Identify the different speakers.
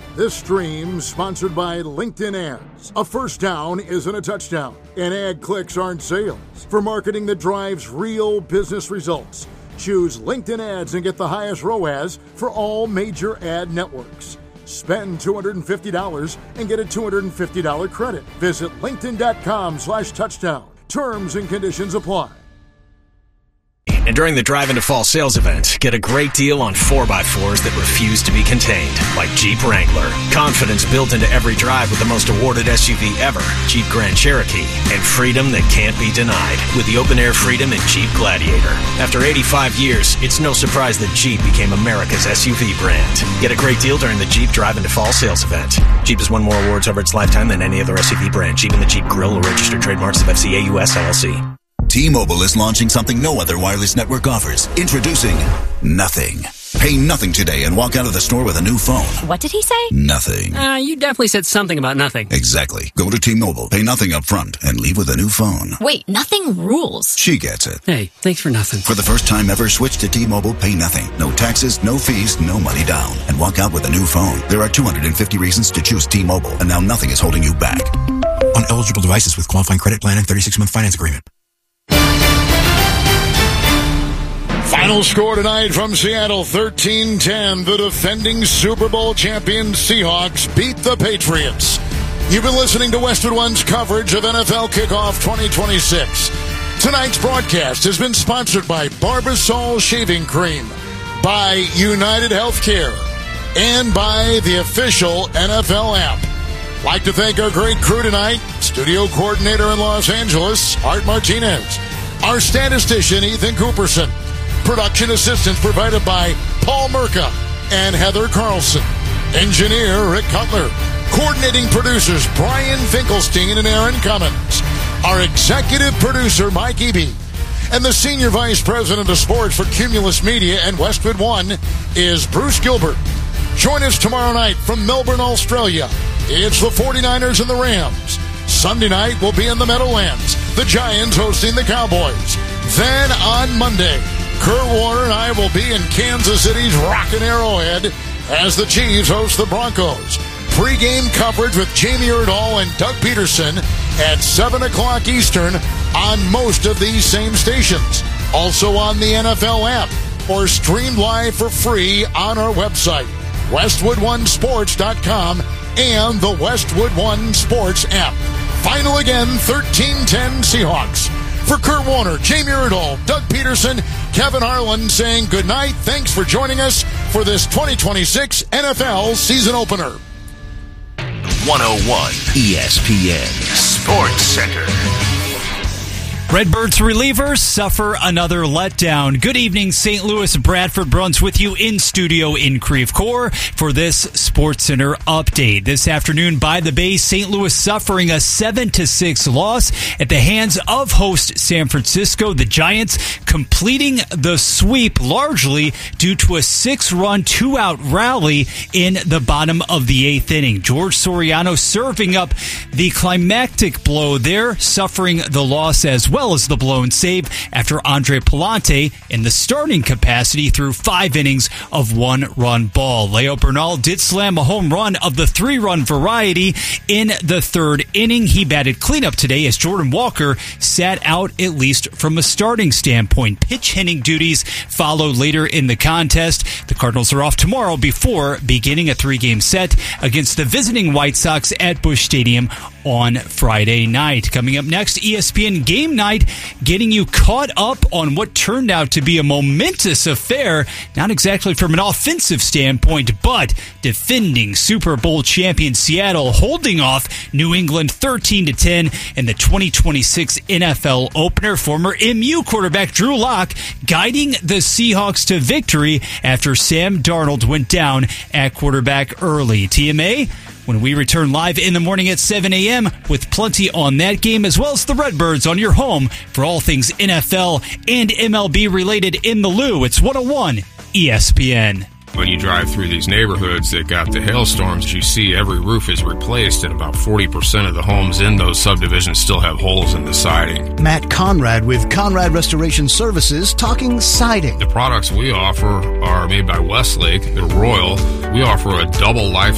Speaker 1: This stream sponsored by LinkedIn Ads. A first down isn't a touchdown, and ad clicks aren't sales. For marketing that drives real business results, choose LinkedIn Ads and get the highest ROAS for all major ad networks. Spend $250 and get a $250 credit. Visit linkedin.com/touchdown. Terms and conditions apply.
Speaker 2: And during the Drive into Fall sales event, get a great deal on 4x4s that refuse to be contained, like Jeep Wrangler. Confidence built into every drive with the most awarded SUV ever, Jeep Grand Cherokee. And freedom that can't be denied with the open-air Freedom and Jeep Gladiator. After 85 years, it's no surprise that Jeep became America's SUV brand. Get a great deal during the Jeep Drive into Fall sales event. Jeep has won more awards over its lifetime than any other SUV brand. Jeep and the Jeep Grill are registered trademarks of FCA US LLC.
Speaker 3: T-Mobile is launching something no other wireless network offers. Introducing Nothing. Pay nothing today and walk out of the store with a new phone.
Speaker 4: What did he say?
Speaker 3: Nothing.
Speaker 5: You definitely said something about nothing.
Speaker 3: Exactly. Go to T-Mobile, pay nothing up front, and leave with a new phone.
Speaker 4: Wait, nothing rules.
Speaker 3: She gets it.
Speaker 5: Hey, thanks for nothing.
Speaker 3: For the first time ever, switch to T-Mobile, pay nothing. No taxes, no fees, no money down. And walk out with a new phone. There are 250 reasons to choose T-Mobile, and now nothing is holding you back. On eligible devices with qualifying credit plan and 36-month finance agreement.
Speaker 1: Final score tonight from Seattle, 13-10. The defending Super Bowl champion Seahawks beat the Patriots. You've been listening to Westwood One's coverage of NFL Kickoff 2026. Tonight's broadcast has been sponsored by Barbasol Shaving Cream, by United Healthcare, and by the official NFL app. Like to thank our great crew tonight. Studio coordinator in Los Angeles, Art Martinez. Our statistician, Ethan Cooperson. Production assistance provided by Paul Merca and Heather Carlson. Engineer Rick Cutler. Coordinating producers Brian Finkelstein and Aaron Cummins. Our executive producer Mike Eby. And the senior vice president of sports for Cumulus Media and Westwood One is Bruce Gilbert. Join us tomorrow night from Melbourne, Australia. It's the 49ers and the Rams. Sunday night will be in the Meadowlands. The Giants hosting the Cowboys. Then on Monday, Kurt Warner and I will be in Kansas City's Rockin' Arrowhead as the Chiefs host the Broncos. Pre-game coverage with Jamie Erdahl and Doug Peterson at 7 o'clock Eastern on most of these same stations. Also on the NFL app or streamed live for free on our website, WestwoodOneSports.com and the Westwood One Sports app. Final again, 13-10 Seahawks. For Kurt Warner, Jamie Erdahl, Doug Peterson, Kevin Harlan saying good night. Thanks for joining us for this 2026 NFL season opener.
Speaker 6: 101 ESPN Sports Center.
Speaker 7: Redbirds relievers suffer another letdown. Good evening, St. Louis. Bradford Bruns with you in studio in Creve Coeur for this Sports Center update. This afternoon by the Bay, St. Louis suffering a 7-6 loss at the hands of host San Francisco. The Giants completing the sweep largely due to a 6-run, 2-out rally in the bottom of the 8th inning. George Soriano serving up the climactic blow there, suffering the loss as well as the blown save after Andre Palante in the starting capacity threw 5 innings of 1-run ball. Leo Bernal did slam a home run of the 3-run variety in the 3rd inning. He batted cleanup today as Jordan Walker sat out at least from a starting standpoint. Pitch hitting duties followed later in the contest. The Cardinals are off tomorrow before beginning a 3-game set against the visiting White Sox at Busch Stadium on Friday night. Coming up next, ESPN Game Night, getting you caught up on what turned out to be a momentous affair, not exactly from an offensive standpoint, but defending Super Bowl champion Seattle holding off New England 13-10 in the 2026 NFL opener. Former MU quarterback Drew Lock guiding the Seahawks to victory after Sam Darnold went down at quarterback early. TMA, when we return live in the morning at 7 a.m. with plenty on that game, as well as the Redbirds on your home for all things NFL and MLB related in the Lou. It's 101 ESPN.
Speaker 8: When you drive through these neighborhoods that got the hailstorms, you see every roof is replaced, and about 40% of the homes in those subdivisions still have holes in the siding.
Speaker 9: Matt Conrad with Conrad Restoration Services talking siding.
Speaker 8: The products we offer are made by Westlake. They're Royal. We offer a double life